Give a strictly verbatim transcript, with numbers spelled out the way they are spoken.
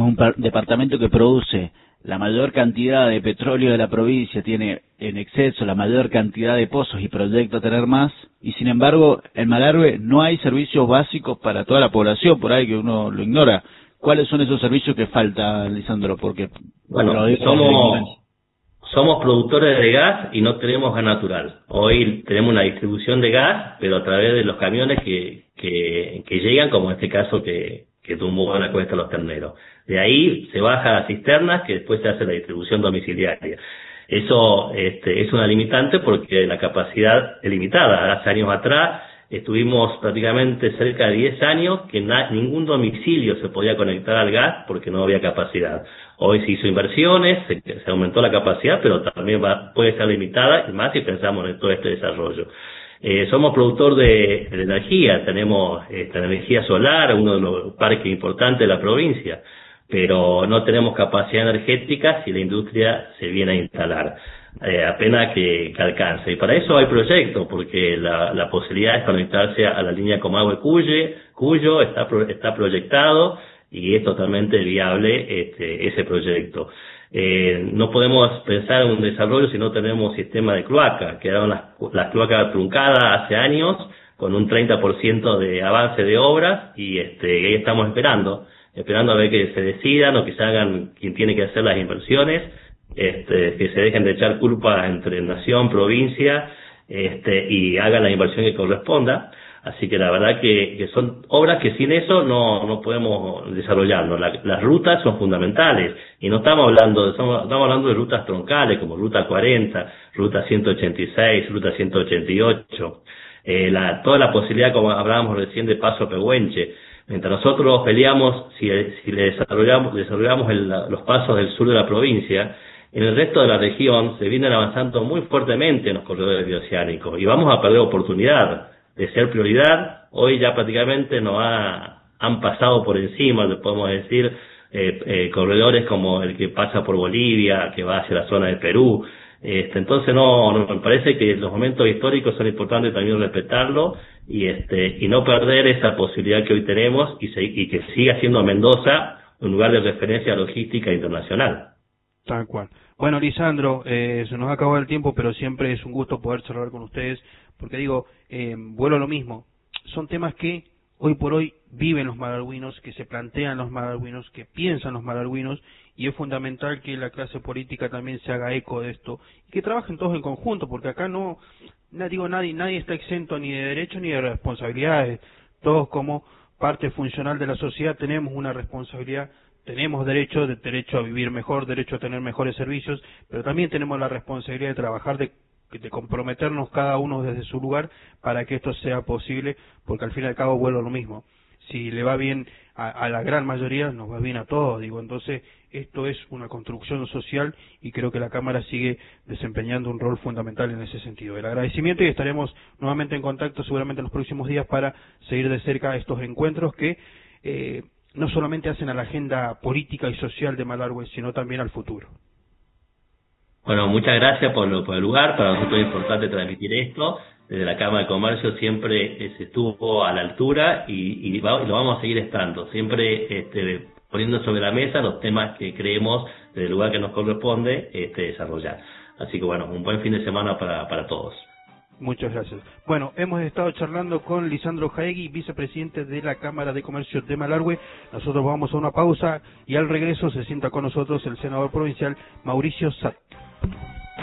un departamento que produce la mayor cantidad de petróleo de la provincia, tiene en exceso la mayor cantidad de pozos y proyecta tener más, y sin embargo en Malargüe no hay servicios básicos para toda la población, por ahí que uno lo ignora. ¿Cuáles son esos servicios que faltan, Lisandro? Porque bueno, lo digo somos, somos productores de gas y no tenemos gas natural. Hoy tenemos una distribución de gas, pero a través de los camiones que, que, que llegan, como en este caso que, que tumbó a la cuesta Los Terneros. De ahí se baja a cisternas que después se hace la distribución domiciliaria. Eso este, es una limitante porque la capacidad es limitada. Hace años atrás estuvimos prácticamente cerca de diez años que na, ningún domicilio se podía conectar al gas porque no había capacidad. Hoy se hizo inversiones, se, se aumentó la capacidad, pero también va, puede ser limitada, y más si pensamos en todo este desarrollo. Eh, somos productor de, de energía, tenemos esta energía solar, uno de los parques importantes de la provincia, pero no tenemos capacidad energética si la industria se viene a instalar. Eh, apenas que, que alcance. Y para eso hay proyectos, porque la, la posibilidad es conectarse a la línea Comahue-Cuyo, Cuyo está, está proyectado y es totalmente viable este, ese proyecto. Eh, no podemos pensar en un desarrollo si no tenemos sistema de cloaca. Quedaron las, las cloacas truncadas hace años con un treinta por ciento de avance de obras y este, ahí estamos esperando, esperando a ver que se decidan o que se hagan quien tiene que hacer las inversiones. Este, que se dejen de echar culpa entre nación, provincia, este, y hagan la inversión que corresponda. Así que la verdad que, que son obras que sin eso no, no podemos desarrollarnos. La, las rutas son fundamentales, y no estamos hablando de, estamos, estamos hablando de rutas troncales como Ruta cuarenta, Ruta ciento ochenta y seis, Ruta ciento ochenta y ocho, eh, la, toda la posibilidad, como hablábamos recién, de Paso a Pehuenche. Mientras nosotros peleamos si, si le desarrollamos, desarrollamos el, los pasos del sur de la provincia, en el resto de la región se vienen avanzando muy fuertemente en los corredores bioceánicos y vamos a perder oportunidad de ser prioridad. Hoy ya prácticamente nos ha, han pasado por encima, le podemos decir, eh, eh, corredores como el que pasa por Bolivia, que va hacia la zona de Perú. Este, entonces no, no me parece que los momentos históricos son importantes también respetarlo y este y no perder esa posibilidad que hoy tenemos y, se, y que siga siendo Mendoza un lugar de referencia logística internacional. Tal cual. Bueno, Lisandro, eh, se nos ha acabado el tiempo, pero siempre es un gusto poder charlar con ustedes, porque digo, eh, vuelvo a lo mismo, son temas que hoy por hoy viven los malargüinos, que se plantean los malargüinos, que piensan los malargüinos, y es fundamental que la clase política también se haga eco de esto, y que trabajen todos en conjunto, porque acá no, no digo nadie, nadie está exento ni de derechos ni de responsabilidades, todos como parte funcional de la sociedad tenemos una responsabilidad. Tenemos derecho, de, derecho a vivir mejor, derecho a tener mejores servicios, pero también tenemos la responsabilidad de trabajar, de, de comprometernos cada uno desde su lugar para que esto sea posible, porque al fin y al cabo vuelvo a lo mismo. Si le va bien a, a la gran mayoría, nos va bien a todos, digo. Entonces, esto es una construcción social y creo que la Cámara sigue desempeñando un rol fundamental en ese sentido. El agradecimiento, y estaremos nuevamente en contacto seguramente en los próximos días para seguir de cerca estos encuentros que eh, no solamente hacen a la agenda política y social de Malargüe, sino también al futuro. Bueno, muchas gracias por, lo, por el lugar. Para nosotros es importante transmitir esto. Desde la Cámara de Comercio siempre se estuvo a la altura y, y, va, y lo vamos a seguir estando. Siempre este, poniendo sobre la mesa los temas que creemos desde el lugar que nos corresponde este, desarrollar. Así que bueno, un buen fin de semana para, para todos. Muchas gracias. Bueno, hemos estado charlando con Lisandro Jaegui, vicepresidente de la Cámara de Comercio de Malargüe. Nosotros vamos a una pausa y al regreso se sienta con nosotros el senador provincial Mauricio Satt.